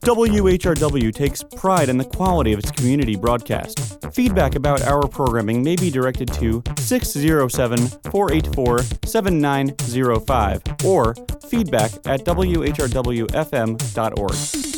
WHRW takes pride in the quality of its community broadcast. Feedback about our programming may be directed to 607-484-7905 or feedback@whrwfm.org.